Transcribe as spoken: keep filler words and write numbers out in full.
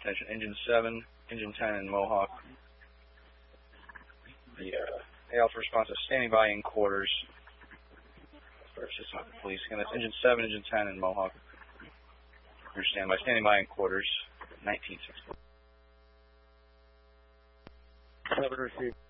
attention. Engine seven, Engine ten in Mohawk. The uh, A Alpha response is standing by in quarters. First, it's not the police. And that's Engine seven, Engine ten in Mohawk. Your standby, standing by in quarters. nineteen sixty. Seven received.